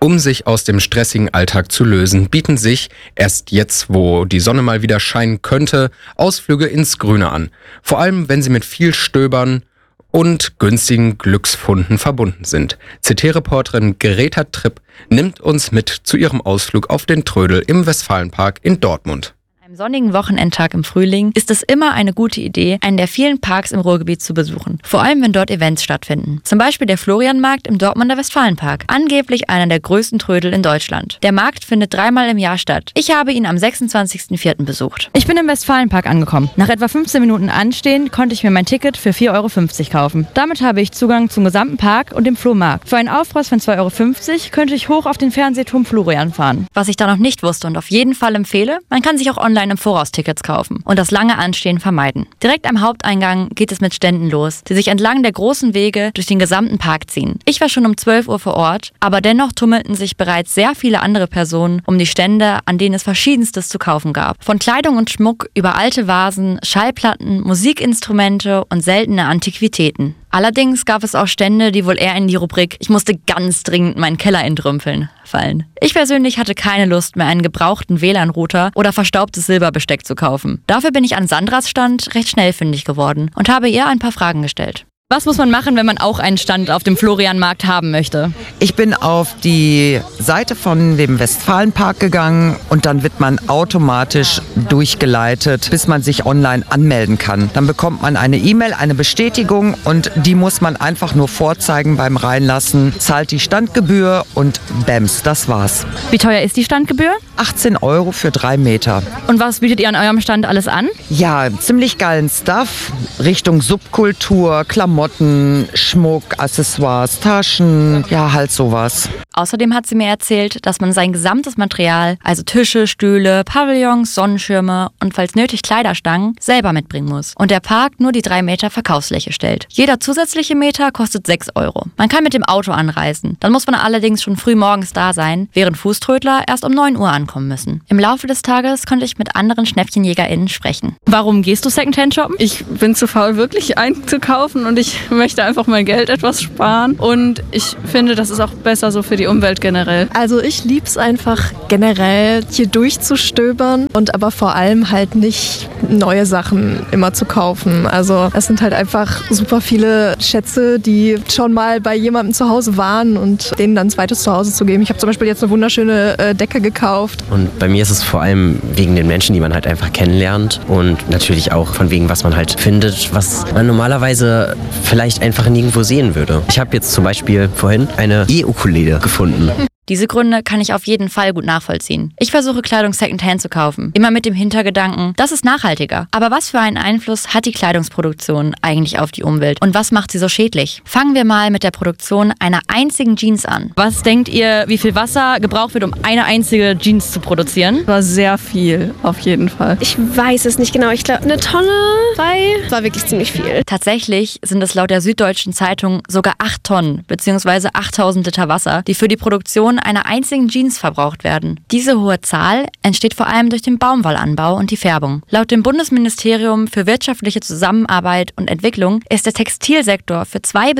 Um sich aus dem stressigen Alltag zu lösen, bieten sich, erst jetzt, wo die Sonne mal wieder scheinen könnte, Ausflüge ins Grüne an. Vor allem, wenn sie mit viel Stöbern und günstigen Glücksfunden verbunden sind. CT-Reporterin Greta Tripp nimmt uns mit zu ihrem Ausflug auf den Trödel im Westfalenpark in Dortmund. Am sonnigen Wochenendtag im Frühling ist es immer eine gute Idee, einen der vielen Parks im Ruhrgebiet zu besuchen. Vor allem, wenn dort Events stattfinden. Zum Beispiel der Florianmarkt im Dortmunder Westfalenpark. Angeblich einer der größten Trödel in Deutschland. Der Markt findet 3-mal im Jahr statt. Ich habe ihn am 26.04. besucht. Ich bin im Westfalenpark angekommen. Nach etwa 15 Minuten Anstehen konnte ich mir mein Ticket für 4,50 Euro kaufen. Damit habe ich Zugang zum gesamten Park und dem Flohmarkt. Für einen Aufpreis von 2,50 Euro könnte ich hoch auf den Fernsehturm Florian fahren. Was ich da noch nicht wusste und auf jeden Fall empfehle, man kann sich auch online im Voraus Tickets kaufen und das lange Anstehen vermeiden. Direkt am Haupteingang geht es mit Ständen los, die sich entlang der großen Wege durch den gesamten Park ziehen. Ich war schon um 12 Uhr vor Ort, aber dennoch tummelten sich bereits sehr viele andere Personen um die Stände, an denen es Verschiedenstes zu kaufen gab. Von Kleidung und Schmuck über alte Vasen, Schallplatten, Musikinstrumente und seltene Antiquitäten. Allerdings gab es auch Stände, die wohl eher in die Rubrik „Ich musste ganz dringend meinen Keller entrümpeln" fallen. Ich persönlich hatte keine Lust mehr, einen gebrauchten WLAN-Router oder verstaubtes Silberbesteck zu kaufen. Dafür bin ich an Sandras Stand recht schnell fündig geworden und habe ihr ein paar Fragen gestellt. Was muss man machen, wenn man auch einen Stand auf dem Florianmarkt haben möchte? Ich bin auf die Seite von dem Westfalenpark gegangen und dann wird man automatisch durchgeleitet, bis man sich online anmelden kann. Dann bekommt man eine E-Mail, eine Bestätigung und die muss man einfach nur vorzeigen beim Reinlassen, zahlt die Standgebühr und bams, das war's. Wie teuer ist die Standgebühr? 18 Euro für 3 Meter. Und was bietet ihr an eurem Stand alles an? Ja, ziemlich geilen Stuff, Richtung Subkultur, Klamotten, Schmuck, Accessoires, Taschen, ja halt sowas. Außerdem hat sie mir erzählt, dass man sein gesamtes Material, also Tische, Stühle, Pavillons, Sonnenschirme und falls nötig Kleiderstangen, selber mitbringen muss. Und der Park nur die 3 Meter Verkaufsfläche stellt. Jeder zusätzliche Meter kostet 6 Euro. Man kann mit dem Auto anreisen. Dann muss man allerdings schon früh morgens da sein, während Fußtrödler erst um 9 Uhr ankommen müssen. Im Laufe des Tages konnte ich mit anderen SchnäppchenjägerInnen sprechen. Warum gehst du Secondhand shoppen? Ich bin zu faul, wirklich einzukaufen und ich möchte einfach mein Geld etwas sparen. Und ich finde, das ist auch besser so für die Umwelt generell. Also ich liebe es einfach generell, hier durchzustöbern und aber vor allem halt nicht neue Sachen immer zu kaufen. Also es sind halt einfach super viele Schätze, die schon mal bei jemandem zu Hause waren und denen dann ein zweites Zuhause zu geben. Ich habe zum Beispiel jetzt eine wunderschöne Decke gekauft. Und bei mir ist es vor allem wegen den Menschen, die man halt einfach kennenlernt und natürlich auch von wegen, was man halt findet, was man normalerweise vielleicht einfach nirgendwo sehen würde. Ich habe jetzt zum Beispiel vorhin eine E-Ukulele gefunden. Diese Gründe kann ich auf jeden Fall gut nachvollziehen. Ich versuche Kleidung Secondhand zu kaufen, immer mit dem Hintergedanken, das ist nachhaltiger. Aber was für einen Einfluss hat die Kleidungsproduktion eigentlich auf die Umwelt und was macht sie so schädlich? Fangen wir mal mit der Produktion einer einzigen Jeans an. Was denkt ihr, wie viel Wasser gebraucht wird, um eine einzige Jeans zu produzieren? Das war sehr viel, auf jeden Fall. Ich weiß es nicht genau. Ich glaube, 1 Tonne, 2. Das war wirklich ziemlich viel. Tatsächlich sind es laut der Süddeutschen Zeitung sogar 8 Tonnen bzw. 8000 Liter Wasser, die für die Produktion einer einzigen Jeans verbraucht werden. Diese hohe Zahl entsteht vor allem durch den Baumwollanbau und die Färbung. Laut dem Bundesministerium für wirtschaftliche Zusammenarbeit und Entwicklung ist der Textilsektor für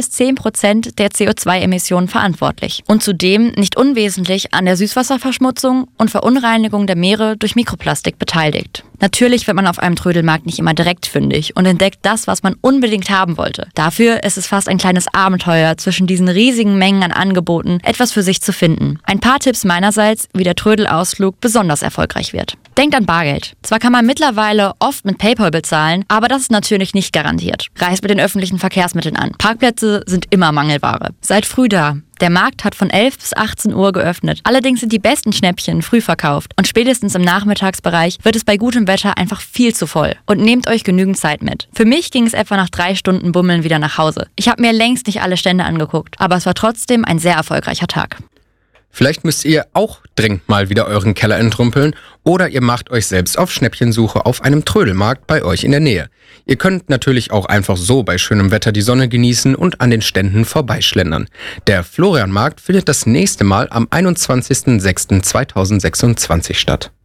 2-10% der CO2-Emissionen verantwortlich und zudem nicht unwesentlich an der Süßwasserverschmutzung und Verunreinigung der Meere durch Mikroplastik beteiligt. Natürlich wird man auf einem Trödelmarkt nicht immer direkt fündig und entdeckt das, was man unbedingt haben wollte. Dafür ist es fast ein kleines Abenteuer, zwischen diesen riesigen Mengen an Angeboten etwas für sich zu finden. Ein paar Tipps meinerseits, wie der Trödelausflug besonders erfolgreich wird. Denkt an Bargeld. Zwar kann man mittlerweile oft mit PayPal bezahlen, aber das ist natürlich nicht garantiert. Reist mit den öffentlichen Verkehrsmitteln an. Parkplätze sind immer Mangelware. Seid früh da. Der Markt hat von 11 bis 18 Uhr geöffnet. Allerdings sind die besten Schnäppchen früh verkauft und spätestens im Nachmittagsbereich wird es bei gutem Wetter einfach viel zu voll. Und nehmt euch genügend Zeit mit. Für mich ging es etwa nach 3 Stunden Bummeln wieder nach Hause. Ich habe mir längst nicht alle Stände angeguckt, aber es war trotzdem ein sehr erfolgreicher Tag. Vielleicht müsst ihr auch dringend mal wieder euren Keller entrümpeln oder ihr macht euch selbst auf Schnäppchensuche auf einem Trödelmarkt bei euch in der Nähe. Ihr könnt natürlich auch einfach so bei schönem Wetter die Sonne genießen und an den Ständen vorbeischlendern. Der Florianmarkt findet das nächste Mal am 21.06.2026 statt.